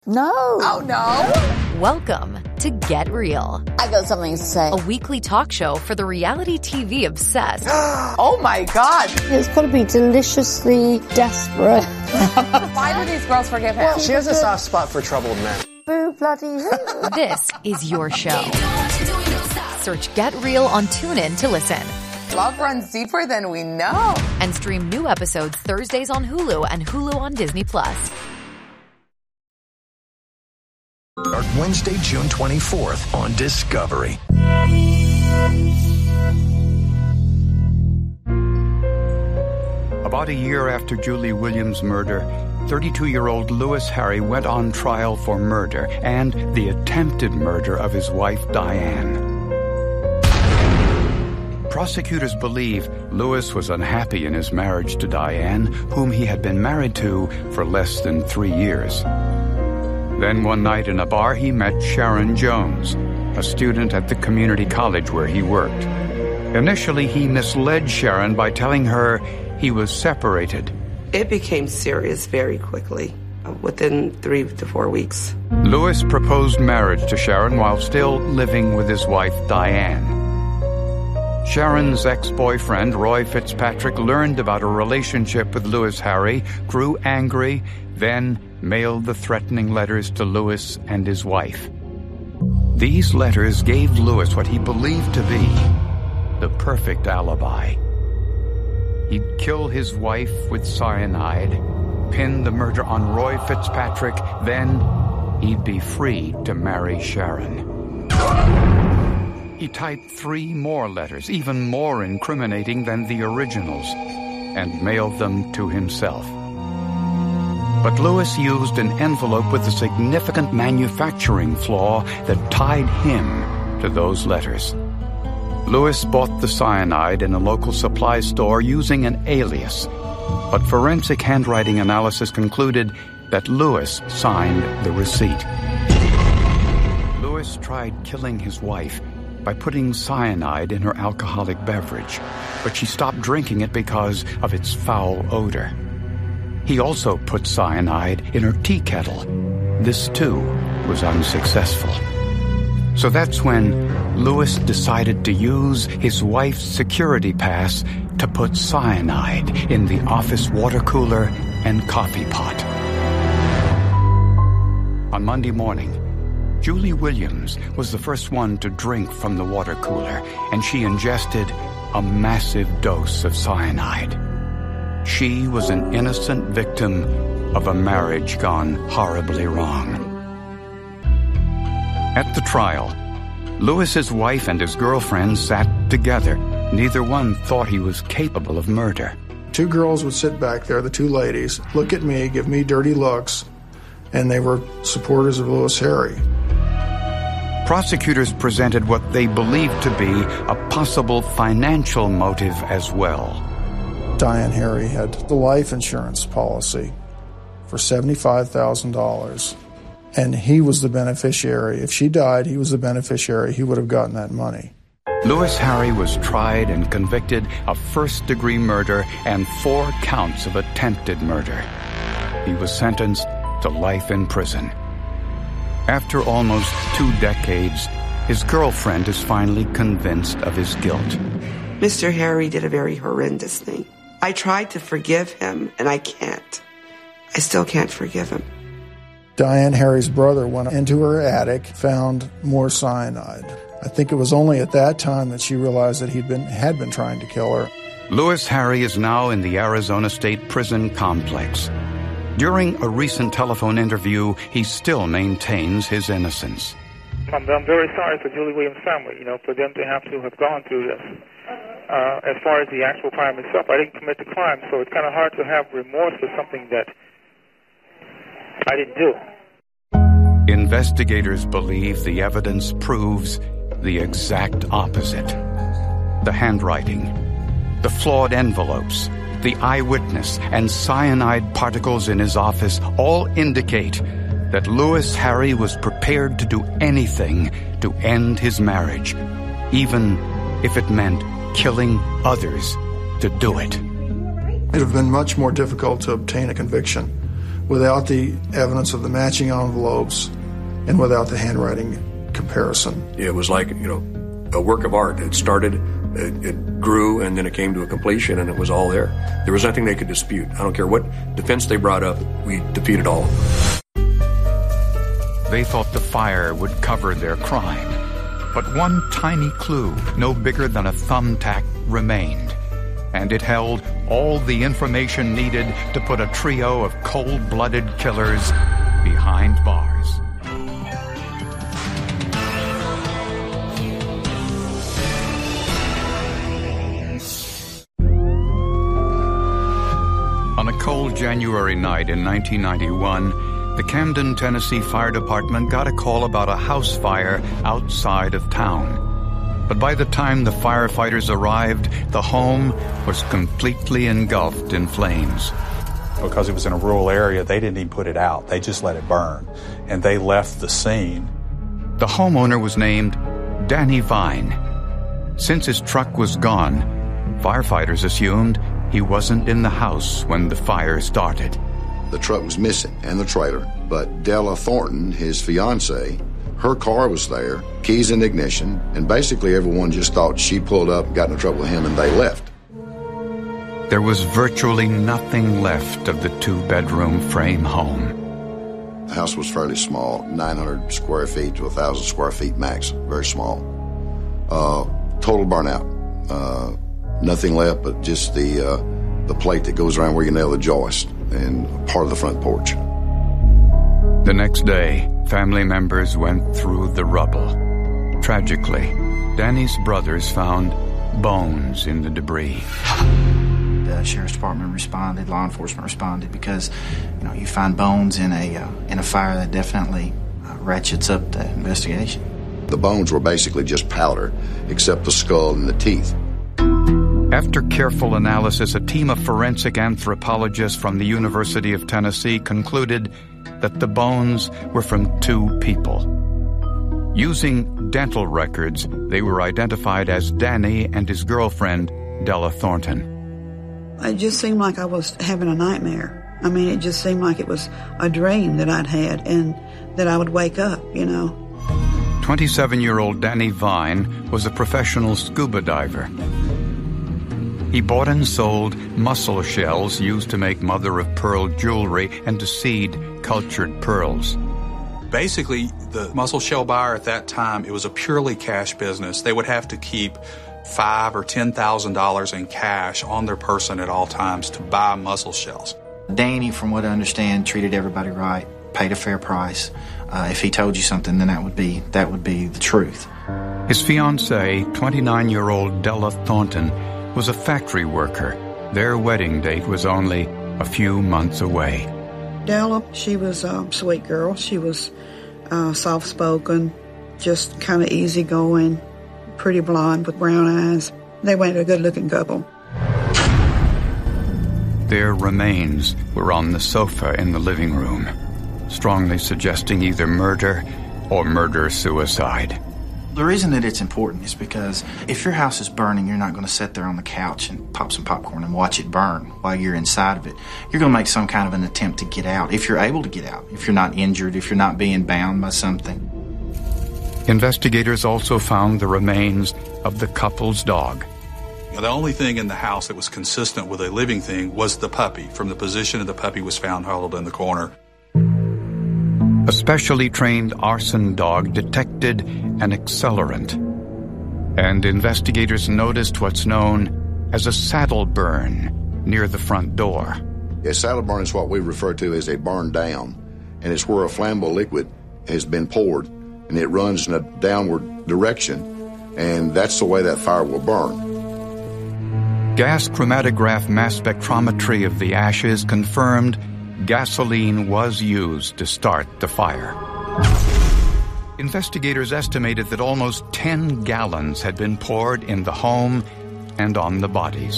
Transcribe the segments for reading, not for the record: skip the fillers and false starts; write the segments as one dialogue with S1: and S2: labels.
S1: No.
S2: Oh, no?
S3: Welcome to Get Real.
S1: I got something to say.
S3: A weekly talk show for the reality TV obsessed.
S2: Oh, my God.
S1: It's got to be deliciously desperate.
S2: Why do these girls forgive him?
S4: She has a soft spot for troubled men.
S1: Boo bloody who.
S3: This is your show. Search Get Real on TuneIn to listen.
S2: Love runs deeper than we know.
S3: And stream new episodes Thursdays on Hulu and Hulu on Disney+.
S5: Wednesday, June 24th on Discovery.
S6: About a year after Julie Williams' murder, 32-year-old Louis Harry went on trial for murder and the attempted murder of his wife, Diane. Prosecutors believe Louis was unhappy in his marriage to Diane, whom he had been married to for less than 3 years. Then one night in a bar, he met Sharon Jones, a student at the community college where he worked. Initially, he misled Sharon by telling her he was separated.
S7: It became serious very quickly, within 3 to 4 weeks.
S6: Louis proposed marriage to Sharon while still living with his wife, Diane. Sharon's ex-boyfriend, Roy Fitzpatrick, learned about a relationship with Louis Harry, grew angry, then mailed the threatening letters to Louis and his wife. These letters gave Louis what he believed to be the perfect alibi. He'd kill his wife with cyanide, pin the murder on Roy Fitzpatrick, then he'd be free to marry Sharon. He typed 3 more letters, even more incriminating than the originals, and mailed them to himself. But Louis used an envelope with a significant manufacturing flaw that tied him to those letters. Louis bought the cyanide in a local supply store using an alias, but forensic handwriting analysis concluded that Louis signed the receipt. Louis tried killing his wife by putting cyanide in her alcoholic beverage, but she stopped drinking it because of its foul odor. He also put cyanide in her tea kettle. This, too, was unsuccessful. So that's when Louis decided to use his wife's security pass to put cyanide in the office water cooler and coffee pot. On Monday morning, Julie Williams was the first one to drink from the water cooler, and she ingested a massive dose of cyanide. She was an innocent victim of a marriage gone horribly wrong. At the trial, Louis's wife and his girlfriend sat together. Neither one thought he was capable of murder.
S8: 2 girls would sit back there, the 2 ladies, look at me, give me dirty looks, and they were supporters of Louis Harry.
S6: Prosecutors presented what they believed to be a possible financial motive as well.
S8: Diane Harry had the life insurance policy for $75,000, and he was the beneficiary. If she died, he was the beneficiary. He would have gotten that money.
S6: Louis Harry was tried and convicted of first-degree murder and 4 counts of attempted murder. He was sentenced to life in prison. After almost 2 decades, his girlfriend is finally convinced of his guilt.
S7: Mr. Harry did a very horrendous thing. I tried to forgive him, and I can't. I still can't forgive him.
S8: Diane Harry's brother went into her attic, found more cyanide. I think it was only at that time that she realized that had been trying to kill her.
S6: Louis Harry is now in the Arizona State Prison complex. During a recent telephone interview, he still maintains his innocence.
S9: I'm very sorry for Julie Williams' family, for them to have gone through this. As far as the actual crime itself, I didn't commit the crime, so it's kind of hard to have remorse for something that I didn't do.
S6: Investigators believe the evidence proves the exact opposite. The handwriting, the flawed envelopes, the eyewitness, and cyanide particles in his office all indicate that Louis Harry was prepared to do anything to end his marriage, even if it meant killing others to do it.
S8: It would have been much more difficult to obtain a conviction without the evidence of the matching envelopes and without the handwriting comparison.
S10: It was like, a work of art. It started, it grew, and then it came to a completion, and it was all there. There was nothing they could dispute. I don't care what defense they brought up, we defeated all of them.
S6: They thought the fire would cover their crime. But one tiny clue, no bigger than a thumbtack, remained. And it held all the information needed to put a trio of cold-blooded killers behind bars. On a cold January night in 1991, the Camden, Tennessee Fire Department got a call about a house fire outside of town. But by the time the firefighters arrived, the home was completely engulfed in flames.
S11: Because it was in a rural area, they didn't even put it out. They just let it burn. And they left the scene.
S6: The homeowner was named Danny Vine. Since his truck was gone, firefighters assumed he wasn't in the house when the fire started.
S12: The truck was missing and the trailer, but Della Thornton, his fiancée, her car was there, keys in ignition, and basically everyone just thought she pulled up, got into trouble with him, and they left.
S6: There was virtually nothing left of the two-bedroom frame home.
S12: The house was fairly small, 900 square feet to 1,000 square feet max, very small. Total burnout. Nothing left but just the plate that goes around where you nail the joist and part of the front porch.
S6: The next day, family members went through the rubble. Tragically, Danny's brothers found bones in the debris.
S13: The sheriff's department responded, law enforcement responded, because you find bones in a fire that definitely ratchets up the investigation.
S12: The bones were basically just powder, except the skull and the teeth.
S6: After careful analysis, a team of forensic anthropologists from the University of Tennessee concluded that the bones were from two people. Using dental records, they were identified as Danny and his girlfriend, Della Thornton.
S14: It just seemed like I was having a nightmare. I mean, it just seemed like it was a dream that I'd had and that I would wake up,
S6: 27-year-old Danny Vine was a professional scuba diver. He bought and sold mussel shells used to make mother-of-pearl jewelry and to seed cultured pearls.
S11: Basically, the mussel shell buyer at that time, it was a purely cash business. They would have to keep $5,000 or $10,000 in cash on their person at all times to buy mussel shells.
S13: Danny, from what I understand, treated everybody right, paid a fair price. If he told you something, then that would be the truth.
S6: His fiancée, 29-year-old Della Thornton, was a factory worker. Their wedding date was only a few months away.
S14: Della, she was a sweet girl. She was soft-spoken, just kind of easygoing, pretty blonde with brown eyes. They made a good-looking couple.
S6: Their remains were on the sofa in the living room, strongly suggesting either murder or murder-suicide.
S13: The reason that it's important is because if your house is burning, you're not going to sit there on the couch and pop some popcorn and watch it burn while you're inside of it. You're going to make some kind of an attempt to get out, if you're able to get out, if you're not injured, if you're not being bound by something.
S6: Investigators also found the remains of the couple's dog.
S11: The only thing in the house that was consistent with a living thing was the puppy. From the position of the puppy was found huddled in the corner.
S6: A specially trained arson dog detected an accelerant, and investigators noticed what's known as a saddle burn near the front door.
S12: A saddle burn is what we refer to as a burn down, and it's where a flammable liquid has been poured, and it runs in a downward direction, and that's the way that fire will burn.
S6: Gas chromatograph mass spectrometry of the ashes confirmed gasoline was used to start the fire. Investigators estimated that almost 10 gallons had been poured in the home and on the bodies.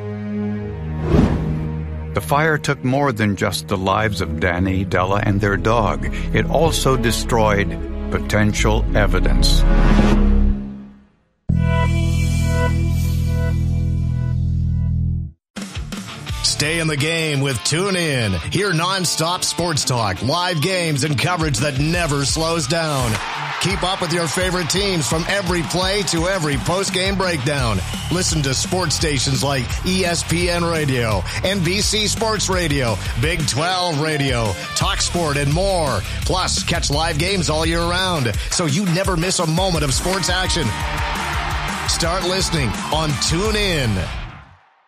S6: The fire took more than just the lives of Danny, Della, and their dog. It also destroyed potential evidence.
S15: Stay in the game with TuneIn. Hear nonstop sports talk, live games, and coverage that never slows down. Keep up with your favorite teams from every play to every post-game breakdown. Listen to sports stations like ESPN Radio, NBC Sports Radio, Big 12 Radio, TalkSport, and more. Plus, catch live games all year round, so you never miss a moment of sports action. Start listening on TuneIn.